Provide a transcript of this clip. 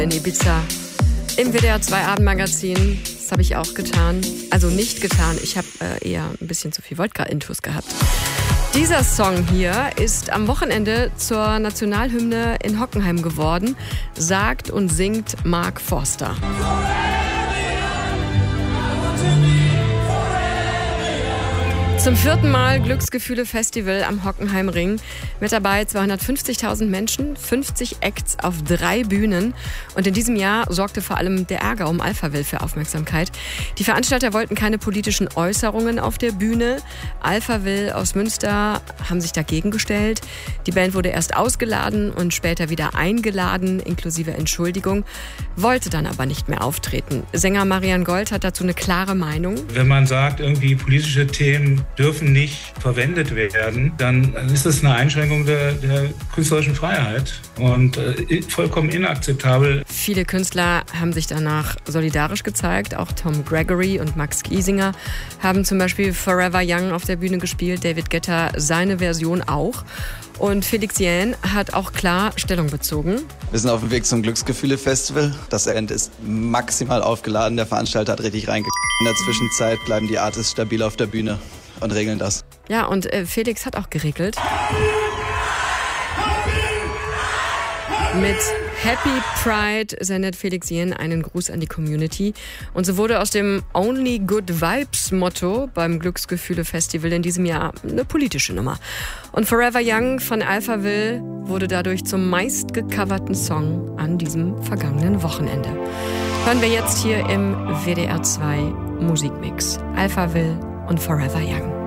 In Ibiza. Im WDR 2 Abendmagazin. Das habe ich auch getan. Also nicht getan. Ich habe eher ein bisschen zu viel Wodka-Intus gehabt. Dieser Song hier ist am Wochenende zur Nationalhymne in Hockenheim geworden, sagt und singt Mark Forster. Zum 4. Mal Glücksgefühle-Festival am Hockenheimring. Mit dabei 250.000 Menschen, 50 Acts auf 3 Bühnen. Und in diesem Jahr sorgte vor allem der Ärger um Alphaville für Aufmerksamkeit. Die Veranstalter wollten keine politischen Äußerungen auf der Bühne. Alphaville aus Münster haben sich dagegen gestellt. Die Band wurde erst ausgeladen und später wieder eingeladen, inklusive Entschuldigung, wollte dann aber nicht mehr auftreten. Sänger Marian Gold hat dazu eine klare Meinung. Wenn man sagt, irgendwie politische Themen dürfen nicht verwendet werden, dann ist das eine Einschränkung der künstlerischen Freiheit und vollkommen inakzeptabel. Viele Künstler haben sich danach solidarisch gezeigt. Auch Tom Gregory und Max Giesinger haben zum Beispiel Forever Young auf der Bühne gespielt. David Guetta seine Version auch. Und Felix Jähn hat auch klar Stellung bezogen. Wir sind auf dem Weg zum Glücksgefühle-Festival. Das Event ist maximal aufgeladen. Der Veranstalter hat richtig reingekriegt. In der Zwischenzeit bleiben die Artists stabil auf der Bühne und regeln das. Ja, und Felix hat auch geregelt. Mit Happy Pride sendet Felix Jähn einen Gruß an die Community. Und so wurde aus dem Only Good Vibes Motto beim Glücksgefühle-Festival in diesem Jahr eine politische Nummer. Und Forever Young von Alphaville wurde dadurch zum meistgecoverten Song an diesem vergangenen Wochenende. Hören wir jetzt hier im WDR 2 Musikmix. Alphaville und Forever Young.